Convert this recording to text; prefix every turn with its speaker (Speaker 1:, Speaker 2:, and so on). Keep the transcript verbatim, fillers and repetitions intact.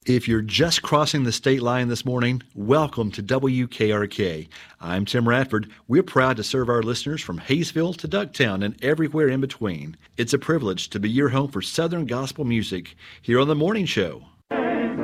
Speaker 1: If you're just crossing the state line this morning, welcome to W K R K. I'm Tim Radford. We're proud to serve our listeners from Hayesville to Ducktown and everywhere in between. It's a privilege to be your home for Southern gospel music here on The Morning Show.